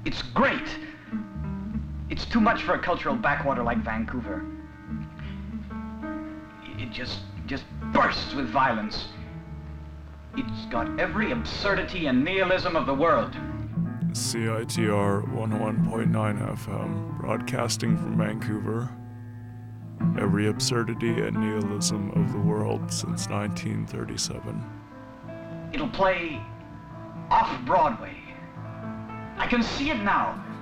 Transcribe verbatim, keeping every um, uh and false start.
It's great. It's too much for a cultural backwater like Vancouver. It just, just bursts with violence. It's got every absurdity and nihilism of the world. C I T R one oh one point nine F M, broadcasting from Vancouver. Every absurdity and nihilism of the world since nineteen thirty-seven. It'll play off-Broadway. I can see it now.